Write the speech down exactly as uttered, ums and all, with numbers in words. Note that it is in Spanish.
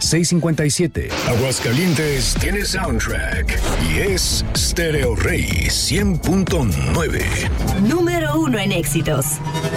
seis cinco siete. Aguascalientes tiene soundtrack y es Stereo Rey cien punto nueve. Número uno en éxitos.